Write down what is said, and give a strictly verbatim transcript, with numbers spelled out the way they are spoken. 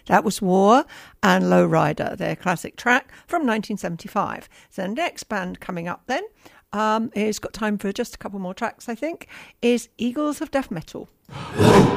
That was War and Lowrider, their classic track from nineteen seventy-five. So the next band coming up then, um, is got time for just a couple more tracks, I think, is Eagles of Death Metal.